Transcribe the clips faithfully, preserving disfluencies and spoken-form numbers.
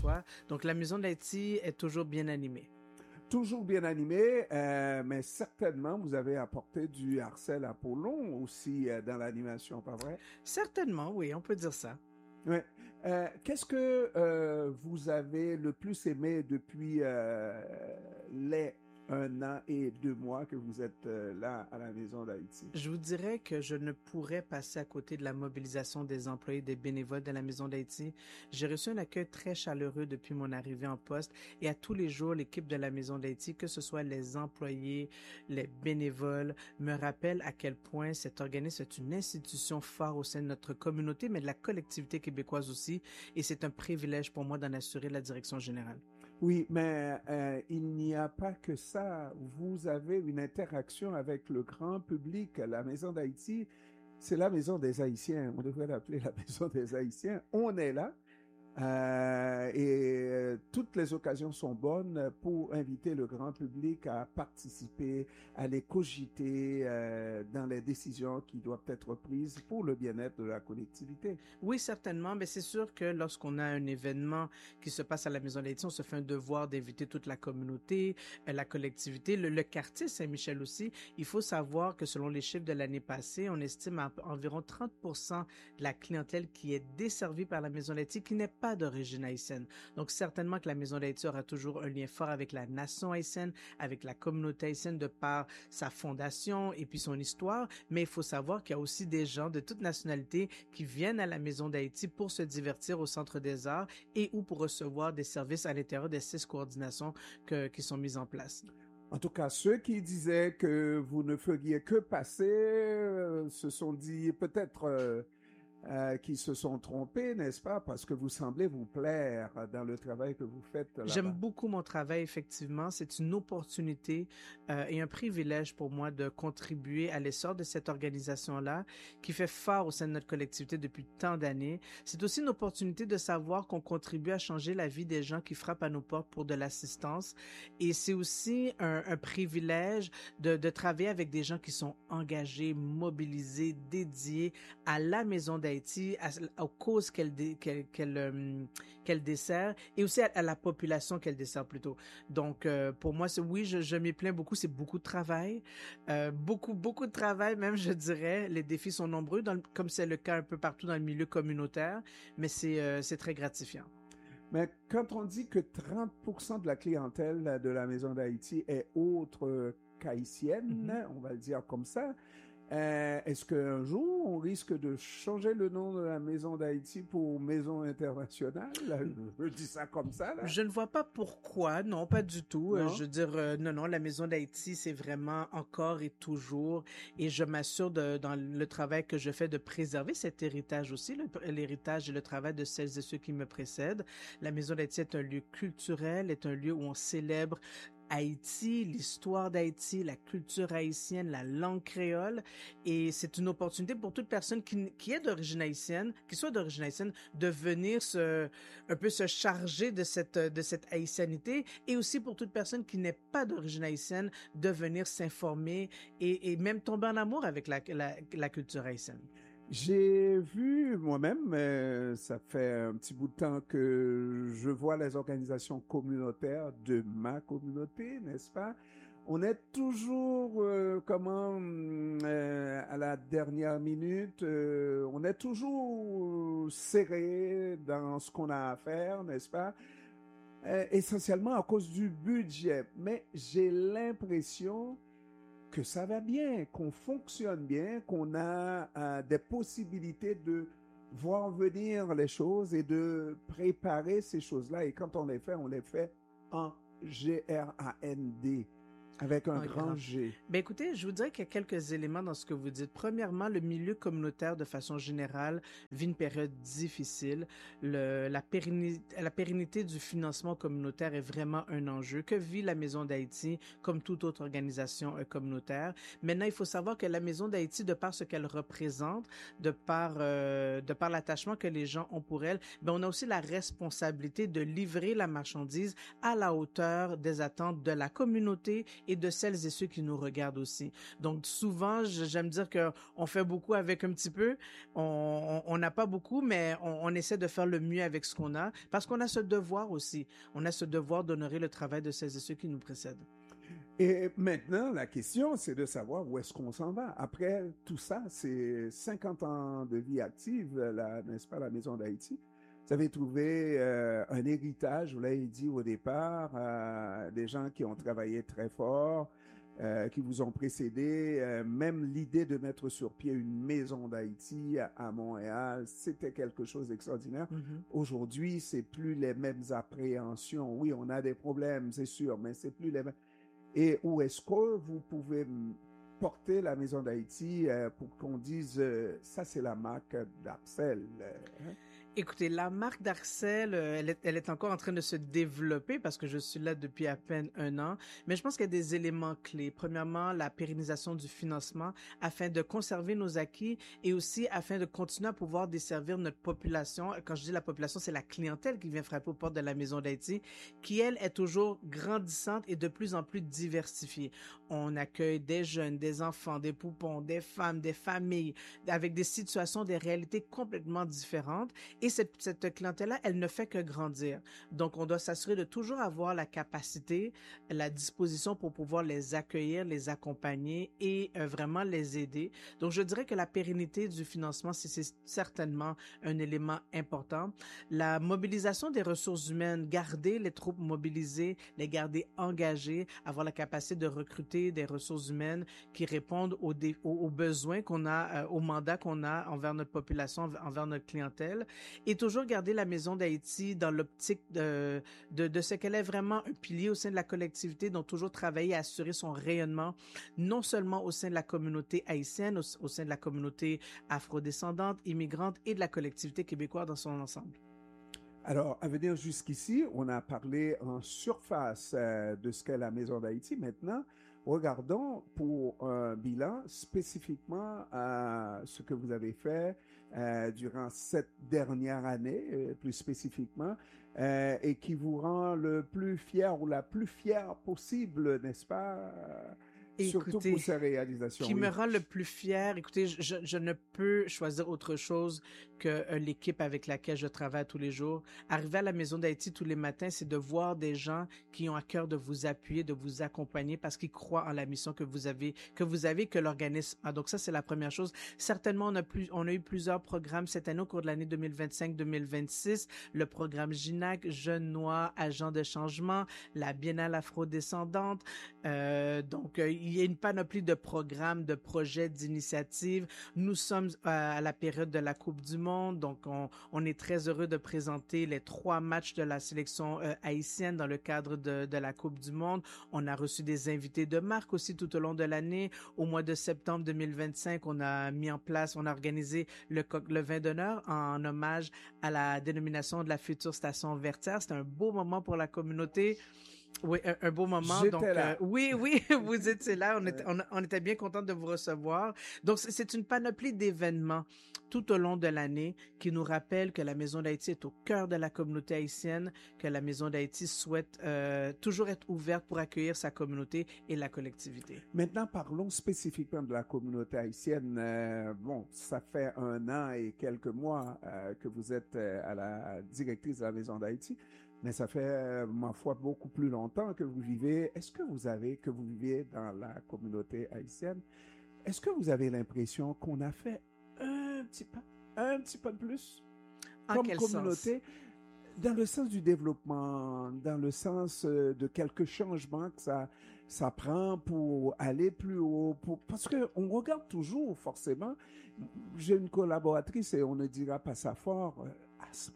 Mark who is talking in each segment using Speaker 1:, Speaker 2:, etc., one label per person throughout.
Speaker 1: soit. Donc, la Maison d'Haïti est toujours bien animée.
Speaker 2: Toujours bien animé, euh, mais certainement vous avez apporté du Arcel Apollon aussi euh, dans l'animation, pas vrai?
Speaker 1: Certainement, oui, on peut dire ça.
Speaker 2: Ouais. Euh, qu'est-ce que euh, vous avez le plus aimé depuis euh, les un an et deux mois que vous êtes euh, là à la Maison d'Haïti?
Speaker 1: Je vous dirais que je ne pourrais passer à côté de la mobilisation des employés, des bénévoles de la Maison d'Haïti. J'ai reçu un accueil très chaleureux depuis mon arrivée en poste et à tous les jours, l'équipe de la Maison d'Haïti, que ce soit les employés, les bénévoles, me rappelle à quel point cet organisme est une institution phare au sein de notre communauté, mais de la collectivité québécoise aussi, et c'est un privilège pour moi d'en assurer la direction générale.
Speaker 2: Oui, mais euh, il n'y a pas que ça. Vous avez une interaction avec le grand public. La Maison d'Haïti, c'est la Maison des Haïtiens. On devrait l'appeler la Maison des Haïtiens. On est là. Euh, et euh, toutes les occasions sont bonnes pour inviter le grand public à participer, à les cogiter euh, dans les décisions qui doivent être prises pour le bien-être de la collectivité.
Speaker 1: Oui, certainement, mais c'est sûr que lorsqu'on a un événement qui se passe à la Maison d'Haïti, on se fait un devoir d'inviter toute la communauté, euh, la collectivité, le, le quartier Saint-Michel aussi. Il faut savoir que selon les chiffres de l'année passée, on estime à environ trente pour cent de la clientèle qui est desservie par la Maison d'Haïti qui n'est pas d'origine haïtienne. Donc certainement que la Maison d'Haïti aura toujours un lien fort avec la nation haïtienne, avec la communauté haïtienne de par sa fondation et puis son histoire, mais il faut savoir qu'il y a aussi des gens de toute nationalité qui viennent à la Maison d'Haïti pour se divertir au Centre des Arts et ou pour recevoir des services à l'intérieur des six coordinations que, qui sont mises en place.
Speaker 2: En tout cas, ceux qui disaient que vous ne feriez que passer euh, se sont dit peut-être euh, euh, qu'ils se sont trompés, n'est-ce pas? Parce que vous semblez vous plaire dans le travail que vous faites
Speaker 1: J'aime
Speaker 2: là-bas.
Speaker 1: beaucoup mon travail, effectivement. C'est une opportunité euh, et un privilège pour moi de contribuer à l'essor de cette organisation-là qui fait phare au sein de notre collectivité depuis tant d'années. C'est aussi une opportunité de savoir qu'on contribue à changer la vie des gens qui frappent à nos portes pour de l'assistance. Et c'est aussi un, un privilège de, de travailler avec des gens qui sont engagés, mobilisés, dédiés à la Maison d'Haïti, à, aux causes qu'elle qu'elle qu'elle euh, qu'elle dessert et aussi à, à la population qu'elle dessert plutôt. Donc, euh, pour moi, c'est oui, je, je m'y plains beaucoup. C'est beaucoup de travail, euh, beaucoup, beaucoup de travail même, je dirais. Les défis sont nombreux, dans le, comme c'est le cas un peu partout dans le milieu communautaire, mais c'est euh, c'est très gratifiant.
Speaker 2: Mais quand on dit que trente pour cent de la clientèle de la Maison d'Haïti est autre qu'haïtienne,
Speaker 1: Mm-hmm.
Speaker 2: on va le dire comme ça, Euh, est-ce qu'un jour, on risque de changer le nom de la Maison d'Haïti pour Maison internationale? Je dis ça comme ça, là.
Speaker 1: Je ne vois pas pourquoi, non, pas du tout. Euh,
Speaker 2: Non?
Speaker 1: je veux dire, euh, non, non, la Maison d'Haïti, c'est vraiment encore et toujours, et je m'assure de, dans le travail que je fais de préserver cet héritage aussi, le- l'héritage et le travail de celles et ceux qui me précèdent. La Maison d'Haïti est un lieu culturel, est un lieu où on célèbre Haïti, l'histoire d'Haïti, la culture haïtienne, la langue créole, et c'est une opportunité pour toute personne qui, qui est d'origine haïtienne, qui soit d'origine haïtienne, de venir se, un peu se charger de cette, de cette haïtianité, et aussi pour toute personne qui n'est pas d'origine haïtienne, de venir s'informer et, et même tomber en amour avec la, la, la culture haïtienne.
Speaker 2: J'ai vu moi-même, euh, ça fait un petit bout de temps que je vois les organisations communautaires de ma communauté, n'est-ce pas? On est toujours, euh, comment, euh, à la dernière minute, euh, on est toujours serré dans ce qu'on a à faire, n'est-ce pas? Euh, essentiellement à cause du budget. Mais j'ai l'impression que ça va bien, qu'on fonctionne bien, qu'on a euh, des possibilités de voir venir les choses et de préparer ces choses-là. Et quand on les fait, on les fait en G R A N D, avec un
Speaker 1: Un
Speaker 2: grand
Speaker 1: grand.
Speaker 2: G.
Speaker 1: Ben écoutez, je vous dirais qu'il y a quelques éléments dans ce que vous dites. Premièrement, le milieu communautaire, de façon générale, vit une période difficile. Le, la, pérennité, la pérennité du financement communautaire est vraiment un enjeu que vit la Maison d'Haïti, comme toute autre organisation euh, communautaire. Maintenant, il faut savoir que la Maison d'Haïti, de par ce qu'elle représente, de par, euh, de par l'attachement que les gens ont pour elle, ben on a aussi la responsabilité de livrer la marchandise à la hauteur des attentes de la communauté et de celles et ceux qui nous regardent aussi. Donc souvent, j'aime dire que on fait beaucoup avec un petit peu, on n'a pas beaucoup, mais on, on essaie de faire le mieux avec ce qu'on a, parce qu'on a ce devoir aussi, on a ce devoir d'honorer le travail de celles et ceux qui nous précèdent.
Speaker 2: Et maintenant, la question, c'est de savoir où est-ce qu'on s'en va. Après tout ça, c'est cinquante ans de vie active, là, n'est-ce pas, la Maison d'Haïti. Vous avez trouvé euh, un héritage, vous l'avez dit au départ, euh, des gens qui ont travaillé très fort, euh, qui vous ont précédé. Euh, même l'idée de mettre sur pied une Maison d'Haïti à, à Montréal, c'était quelque chose d'extraordinaire. Mm-hmm. Aujourd'hui, c'est plus les mêmes appréhensions. Oui, on a des problèmes, c'est sûr, mais c'est plus les mêmes. Et où est-ce que vous pouvez porter la Maison d'Haïti euh, pour qu'on dise euh, ça c'est la marque d'Arcel euh, hein?
Speaker 1: Écoutez, la marque d'Arcel, elle est, elle est encore en train de se développer parce que je suis là depuis à peine un an, mais je pense qu'il y a des éléments clés. Premièrement, la pérennisation du financement afin de conserver nos acquis et aussi afin de continuer à pouvoir desservir notre population. Quand je dis la population, c'est la clientèle qui vient frapper aux portes de la Maison d'Haïti, qui elle est toujours grandissante et de plus en plus diversifiée. On accueille des jeunes, des enfants, des poupons, des femmes, des familles, avec des situations, des réalités complètement différentes. Et cette, cette clientèle-là, elle ne fait que grandir. Donc, on doit s'assurer de toujours avoir la capacité, la disposition pour pouvoir les accueillir, les accompagner et euh, vraiment les aider. Donc, je dirais que la pérennité du financement, c'est, c'est certainement un élément important. La mobilisation des ressources humaines, garder les troupes mobilisées, les garder engagées, avoir la capacité de recruter des ressources humaines qui répondent aux, dé, aux, aux besoins qu'on a, euh, aux mandats qu'on a envers notre population, envers notre clientèle. Et toujours garder la Maison d'Haïti dans l'optique de, de, de ce qu'elle est vraiment un pilier au sein de la collectivité, donc toujours travailler à assurer son rayonnement, non seulement au sein de la communauté haïtienne, au, au sein de la communauté afrodescendante, immigrante et de la collectivité québécoise dans son ensemble.
Speaker 2: Alors, à venir jusqu'ici, on a parlé en surface euh, de ce qu'est la Maison d'Haïti. Maintenant, regardons pour un bilan spécifiquement à ce que vous avez fait euh, durant cette dernière année, euh, plus spécifiquement, euh, et qui vous rend le plus fier ou la plus fière possible, n'est-ce pas? Surtout écoutez, pour ces réalisations.
Speaker 1: Qui
Speaker 2: oui.
Speaker 1: me rend le plus fier, écoutez, je, je ne peux choisir autre chose que euh, l'équipe avec laquelle je travaille tous les jours. Arriver à la Maison d'Haïti tous les matins, c'est de voir des gens qui ont à cœur de vous appuyer, de vous accompagner parce qu'ils croient en la mission que vous avez, que vous avez, que l'organisme a. Donc ça, c'est la première chose. Certainement, on a, plus, on a eu plusieurs programmes cette année au cours de l'année deux mille vingt-cinq deux mille vingt-six. Le programme G I N A C, Jeunes Noirs, Agents de changement, la Biennale afrodescendante. Euh, donc, euh, il y a une panoplie de programmes, de projets, d'initiatives. Nous sommes à la période de la Coupe du Monde, donc on, on est très heureux de présenter les trois matchs de la sélection euh, haïtienne dans le cadre de, de la Coupe du Monde. On a reçu des invités de marque aussi tout au long de l'année. Au mois de septembre deux mille vingt-cinq, on a mis en place, on a organisé le, le vin d'honneur en hommage à la dénomination de la future station Vertière. C'était un beau moment pour la communauté. Oui, un, un beau moment.
Speaker 2: J'étais
Speaker 1: donc,
Speaker 2: là.
Speaker 1: Euh, oui, oui, vous étiez là. On était, on, on était bien content de vous recevoir. Donc, c'est, c'est une panoplie d'événements tout au long de l'année qui nous rappellent que la Maison d'Haïti est au cœur de la communauté haïtienne, que la Maison d'Haïti souhaite euh, toujours être ouverte pour accueillir sa communauté et la collectivité.
Speaker 2: Maintenant, parlons spécifiquement de la communauté haïtienne. Euh, bon, ça fait un an et quelques mois euh, que vous êtes euh, à la directrice de la Maison d'Haïti. Mais ça fait, euh, ma foi, beaucoup plus longtemps que vous vivez. Est-ce que vous avez, que vous vivez dans la communauté haïtienne, est-ce que vous avez l'impression qu'on a fait un petit pas, un petit pas de plus
Speaker 1: en
Speaker 2: comme
Speaker 1: quel
Speaker 2: communauté,
Speaker 1: sens?
Speaker 2: Dans le sens du développement, dans le sens euh, de quelques changements que ça, ça prend pour aller plus haut, pour, parce que on regarde toujours forcément. J'ai une collaboratrice et on ne dira pas ça fort, euh, Asma,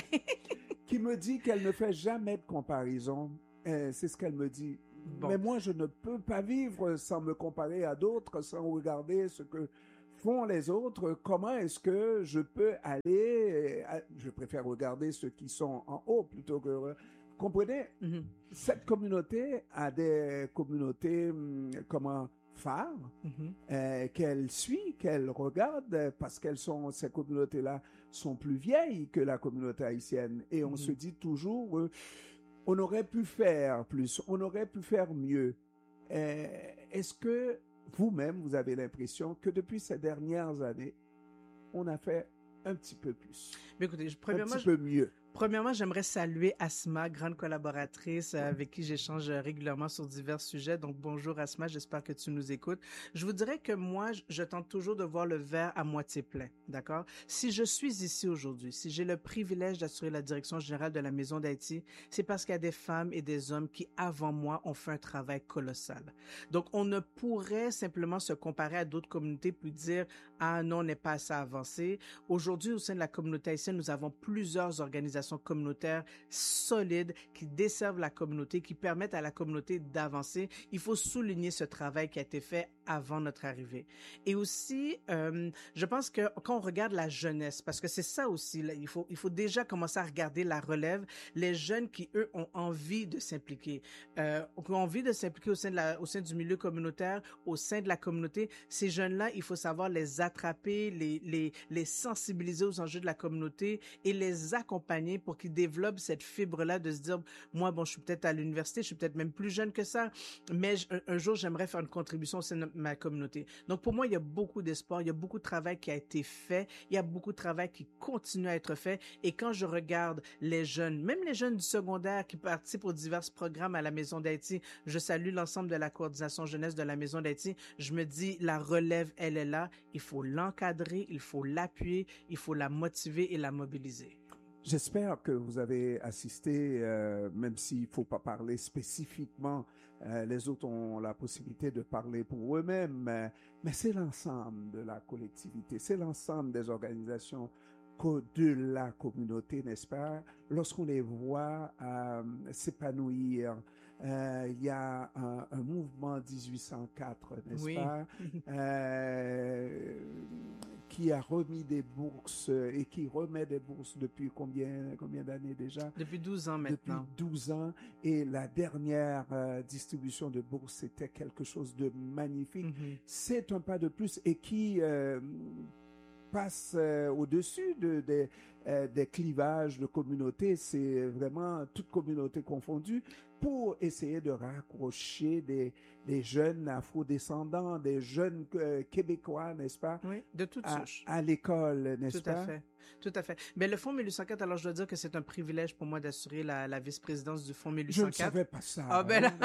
Speaker 2: qui me dit qu'elle ne fait jamais de comparaison. Euh, c'est ce qu'elle me dit. Bon. Mais moi, je ne peux pas vivre sans me comparer à d'autres, sans regarder ce que font les autres. Comment est-ce que je peux aller... Je préfère regarder ceux qui sont en haut plutôt que... Vous comprenez? Mm-hmm. Cette communauté a des communautés, comment, phares, mm-hmm. euh, qu'elle suit, qu'elle regarde, parce qu'elles sont, ces communautés-là sont plus vieilles que la communauté haïtienne. Et on mm-hmm. se dit toujours, euh, on aurait pu faire plus, on aurait pu faire mieux. Euh, est-ce que vous-même, vous avez l'impression que depuis ces dernières années, on a fait un petit peu plus,
Speaker 1: Mais écoutez, je-
Speaker 2: un
Speaker 1: premièrement,
Speaker 2: petit
Speaker 1: je-
Speaker 2: peu mieux?
Speaker 1: Premièrement, j'aimerais saluer Asma, grande collaboratrice euh, avec qui j'échange euh, régulièrement sur divers sujets. Donc, bonjour Asma, j'espère que tu nous écoutes. Je vous dirais que moi, je, je tente toujours de voir le verre à moitié plein, d'accord? Si je suis ici aujourd'hui, si j'ai le privilège d'assurer la direction générale de la Maison d'Haïti, c'est parce qu'il y a des femmes et des hommes qui, avant moi, ont fait un travail colossal. Donc, on ne pourrait simplement se comparer à d'autres communautés puis dire « Ah non, on n'est pas assez avancé ». Aujourd'hui, au sein de la communauté haïtienne, nous avons plusieurs organisations communautaires solides qui desservent la communauté, qui permettent à la communauté d'avancer. Il faut souligner ce travail qui a été fait avant notre arrivée. Et aussi, euh, je pense que quand on regarde la jeunesse, parce que c'est ça aussi, là, il faut, il faut déjà commencer à regarder la relève, les jeunes qui, eux, ont envie de s'impliquer, euh, ont envie de s'impliquer au sein de la, au sein du milieu communautaire, au sein de la communauté. Ces jeunes-là, il faut savoir les attraper, les, les, les sensibiliser aux enjeux de la communauté et les accompagner pour qu'ils développent cette fibre-là de se dire, moi, bon, je suis peut-être à l'université, je suis peut-être même plus jeune que ça, mais un, un jour, j'aimerais faire une contribution au sein de ma communauté. Donc, pour moi, il y a beaucoup d'espoir, il y a beaucoup de travail qui a été fait, il y a beaucoup de travail qui continue à être fait. Et quand je regarde les jeunes, même les jeunes du secondaire qui participent aux divers programmes à la Maison d'Haïti, je salue l'ensemble de la coordination jeunesse de la Maison d'Haïti, je me dis, la relève, elle est là, il faut l'encadrer, il faut l'appuyer, il faut la motiver et la mobiliser.
Speaker 2: J'espère que vous avez assisté, euh, même s'il ne faut pas parler spécifiquement, euh, les autres ont la possibilité de parler pour eux-mêmes, mais, mais c'est l'ensemble de la collectivité, c'est l'ensemble des organisations de la communauté, n'est-ce pas? Lorsqu'on les voit euh, s'épanouir, euh, il y a un, un mouvement dix-huit cent quatre, n'est-ce
Speaker 1: Oui.
Speaker 2: pas? euh, qui a remis des bourses et qui remet des bourses depuis combien, combien d'années déjà?
Speaker 1: Depuis douze ans maintenant.
Speaker 2: Depuis douze ans. Et la dernière euh, distribution de bourses, c'était quelque chose de magnifique. Mm-hmm. C'est un pas de plus et qui euh, passe euh, au-dessus de, de, euh, des clivages de communautés. C'est vraiment toute communauté confondue pour essayer de raccrocher des, des jeunes afro-descendants, des jeunes euh, québécois, n'est-ce pas?
Speaker 1: Oui, de toutes
Speaker 2: à,
Speaker 1: souches.
Speaker 2: À l'école, n'est-ce
Speaker 1: Tout
Speaker 2: pas?
Speaker 1: Tout à fait. Tout à fait. Mais le Fonds mille huit cent quatre, alors je dois dire que c'est un privilège pour moi d'assurer la, la vice-présidence du Fonds mille huit cent quatre.
Speaker 2: Je ne savais pas ça.
Speaker 1: Ah ben là.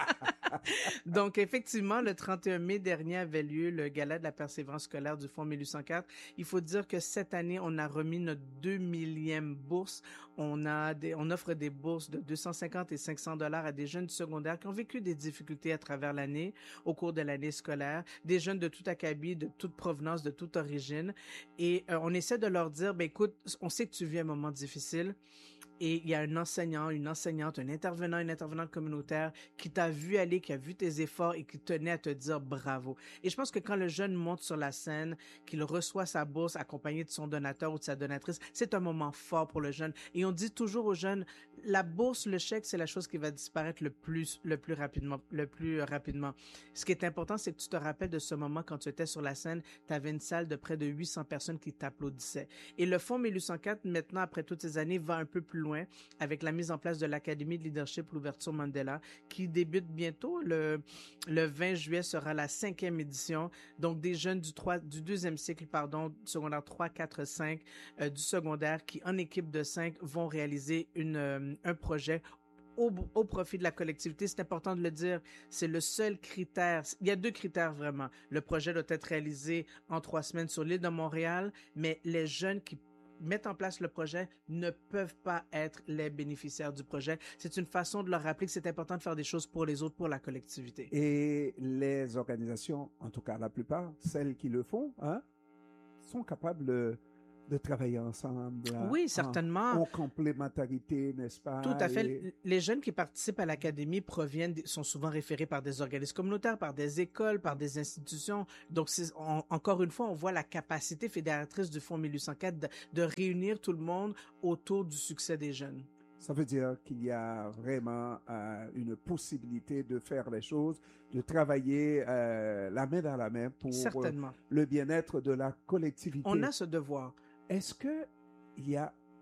Speaker 1: Donc, effectivement, le trente et un mai dernier avait lieu le gala de la persévérance scolaire du Fonds mille huit cent quatre. Il faut dire que cette année, on a remis notre deux millième bourse. On a des, on offre des bourses de deux cent cinquante et cinq cents dollars à des jeunes du secondaire qui ont vécu des difficultés à travers l'année, au cours de l'année scolaire, des jeunes de tout acabit, de toute provenance, de toute origine. Et euh, on essaie de leur dire, ben écoute, on sait que tu vis un moment difficile. Et il y a un enseignant, une enseignante, un intervenant, une intervenante communautaire qui t'a vu aller, qui a vu tes efforts et qui tenait à te dire bravo. Et je pense que quand le jeune monte sur la scène, qu'il reçoit sa bourse accompagné de son donateur ou de sa donatrice, c'est un moment fort pour le jeune. Et on dit toujours aux jeunes, la bourse, le chèque, c'est la chose qui va disparaître le plus, le plus rapidement, le plus rapidement. Ce qui est important, c'est que tu te rappelles de ce moment quand tu étais sur la scène, tu avais une salle de près de huit cents personnes qui t'applaudissaient. Et le Fonds mille huit cent quatre, maintenant, après toutes ces années, va un peu plus loin avec la mise en place de l'Académie de leadership l'ouverture Mandela qui débute bientôt. Le, le vingt juillet sera la cinquième édition. Donc, des jeunes du, trois, du deuxième cycle, pardon, secondaire trois, quatre, cinq, euh, du secondaire qui, en équipe de cinq, vont réaliser une, euh, un projet Au, au profit de la collectivité. C'est important de le dire, c'est le seul critère. Il y a deux critères vraiment. Le projet doit être réalisé en trois semaines sur l'île de Montréal, mais les jeunes qui mettent en place le projet ne peuvent pas être les bénéficiaires du projet. C'est une façon de leur rappeler que c'est important de faire des choses pour les autres, pour la collectivité.
Speaker 2: Et les organisations, en tout cas la plupart, celles qui le font, hein, sont capables de de travailler ensemble.
Speaker 1: Oui, certainement.
Speaker 2: En, en complémentarité, n'est-ce pas?
Speaker 1: Tout à fait. Et... Les jeunes qui participent à l'académie proviennent, sont souvent référés par des organismes communautaires, par des écoles, par des institutions. Donc, c'est, on, encore une fois, on voit la capacité fédératrice du Fonds mille huit cent quatre de, de réunir tout le monde autour du succès des jeunes.
Speaker 2: Ça veut dire qu'il y a vraiment euh, une possibilité de faire les choses, de travailler euh, la main dans la main pour
Speaker 1: Certainement.
Speaker 2: le bien-être de la collectivité.
Speaker 1: On a ce devoir.
Speaker 2: Est-ce qu'il y a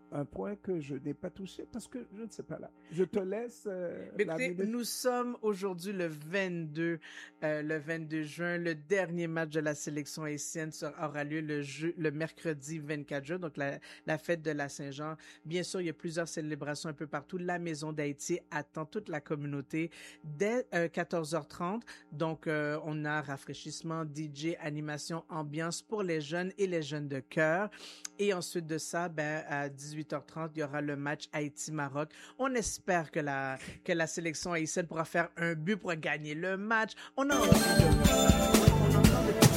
Speaker 2: un point que je n'ai pas touché parce que je ne sais pas là. Je te laisse. Euh,
Speaker 1: Écoutez, nous sommes aujourd'hui le vingt-deux, euh, le vingt-deux juin. Le dernier match de la sélection haïtienne aura lieu le, jeu, le mercredi vingt-quatre juin, donc la, la fête de la Saint-Jean. Bien sûr, il y a plusieurs célébrations un peu partout. La Maison d'Haïti attend toute la communauté dès euh, quatorze heures trente. Donc, euh, on a rafraîchissement, D J, animation, ambiance pour les jeunes et les jeunes de cœur. Et ensuite de ça, ben, à dix-huit heures trente, il y aura le match Haïti-Maroc. On espère que la, que la sélection haïtienne pourra faire un but pour gagner le match. On a envie de... On entend de...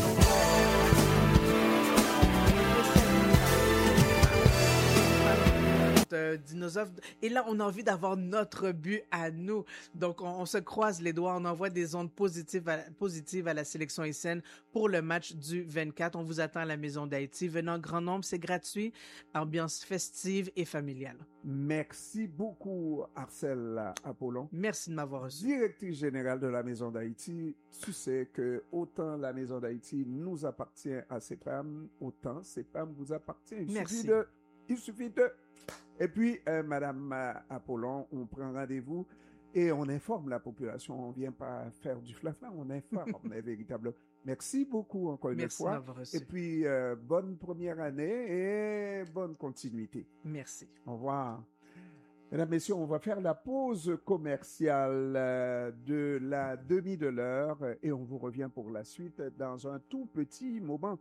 Speaker 1: Euh, dinosaures. Et là, on a envie d'avoir notre but à nous. Donc, on, on se croise les doigts, on envoie des ondes positives à, positives à la sélection haïtienne pour le match du vingt-quatre. On vous attend à la Maison d'Haïti. Venez en grand nombre, c'est gratuit. Ambiance festive et familiale.
Speaker 2: Merci beaucoup, Arcel Apollon.
Speaker 1: Merci de m'avoir reçu.
Speaker 2: Directrice générale de la Maison d'Haïti. Tu sais que autant la Maison d'Haïti nous appartient à C E P A M, autant C E P A M vous appartient. Il
Speaker 1: Merci.
Speaker 2: Suffit de, il suffit de... Et puis, euh, Madame Apollon, on prend rendez-vous et on informe la population. On ne vient pas faire du flafla, on informe véritablement. Merci beaucoup encore
Speaker 1: Merci
Speaker 2: une fois.
Speaker 1: d'avoir reçu.
Speaker 2: Et puis, euh, bonne première année et bonne continuité.
Speaker 1: Merci.
Speaker 2: Au revoir. Mesdames, Messieurs, on va faire la pause commerciale euh, de la demi de l'heure et on vous revient pour la suite dans un tout petit moment.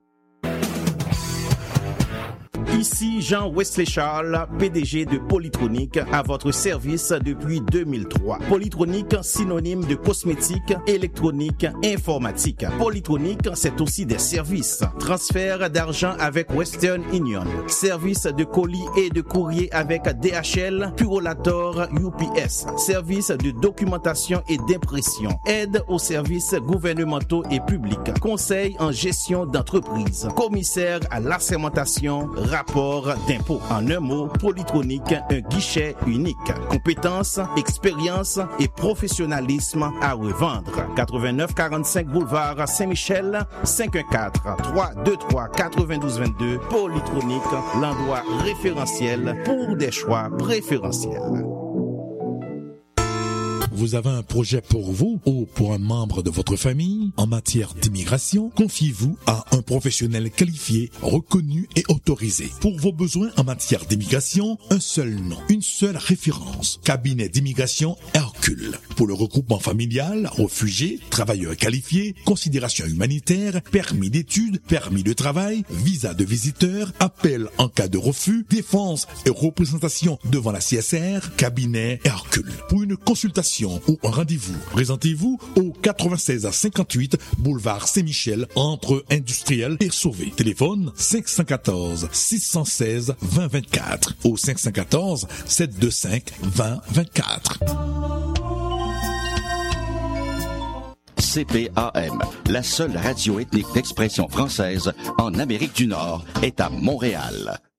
Speaker 3: Ici Jean Wesley Charles, P D G de Polytronic, à votre service depuis deux mille trois. Polytronic, synonyme de cosmétique, électronique, informatique. Polytronic, c'est aussi des services. Transfert d'argent avec Western Union. Service de colis et de courrier avec D H L, Purolator, U P S. Service de documentation et d'impression. Aide aux services gouvernementaux et publics. Conseil en gestion d'entreprise. Commissaire à l'assermentation, rapport d'impôt. En un mot, Polytronic, un guichet unique. Compétences, expérience et professionnalisme à revendre. quatre-vingt-neuf quarante-cinq boulevard Saint-Michel, cinq un quatre, trois deux trois, quatre-vingt-douze vingt-deux. Polytronic, l'endroit référentiel pour des choix préférentiels.
Speaker 4: Vous avez un projet pour vous ou pour un membre de votre famille en matière d'immigration? Confiez-vous à un professionnel qualifié, reconnu et autorisé. Pour vos besoins en matière d'immigration, un seul nom, une seule référence. Cabinet d'immigration Hercule. Pour le regroupement familial, réfugiés, travailleurs qualifiés, considération humanitaire, permis d'études, permis de travail, visa de visiteur, appel en cas de refus, défense et représentation devant la C S R, cabinet Hercule. Pour une consultation ou un rendez-vous, présentez-vous au quatre-vingt-seize à cinquante-huit boulevard Saint-Michel entre Industriel et Sauvé. Téléphone cinq un quatre, six un six, deux zéro deux quatre ou cinq un quatre, sept deux cinq, deux zéro deux quatre.
Speaker 5: C P A M, la seule radio ethnique d'expression française en Amérique du Nord, est à Montréal.